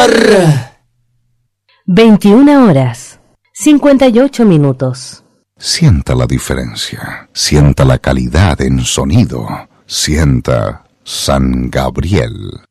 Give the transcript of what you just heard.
21 horas, 58 minutos. Sienta la diferencia, sienta la calidad en sonido, sienta San Gabriel.